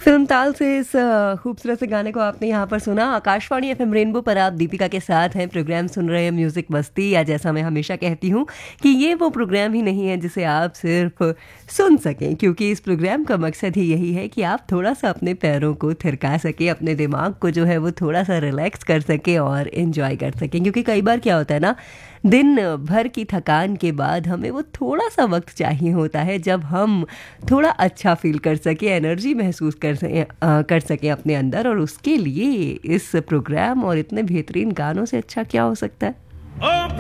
Film ताल से इस खूबसूरत से गाने को आपने यहाँ पर सुना। आकाशवाणी एफएम रेनबो पर आप दीपिका के साथ हैं, प्रोग्राम सुन रहे हैं म्यूजिक मस्ती, या जैसा मैं हमेशा कहती हूँ कि ये वो प्रोग्राम ही नहीं है जिसे आप सिर्फ सुन सकें, क्योंकि इस प्रोग्राम का मकसद ही यही है कि आप थोड़ा सा अपने पैरों को थिरका सकें, अपने दिमाग को जो है वो थोड़ा सा रिलैक्स कर सकें और इन्जॉय कर सकें। क्योंकि कई बार क्या होता है ना, दिन भर की थकान के बाद हमें वो थोड़ा सा वक्त चाहिए होता है जब हम थोड़ा अच्छा फील कर सकें, एनर्जी महसूस कर सकें अपने अंदर। और उसके लिए इस प्रोग्राम और इतने बेहतरीन गानों से अच्छा क्या हो सकता है।